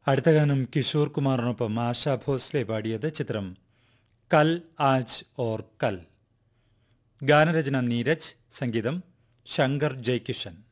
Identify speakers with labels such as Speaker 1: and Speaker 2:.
Speaker 1: അടുത്ത ഗാനം കിഷോർ കുമാറിനൊപ്പം ആശാ ഭോസ്ലെ പാടിയത്. ചിത്രം കൽ ആജ് ഓർ കൽ. ഗാനരചന നീരജ്, സംഗീതം ശങ്കർ ജയ്കിഷൻ.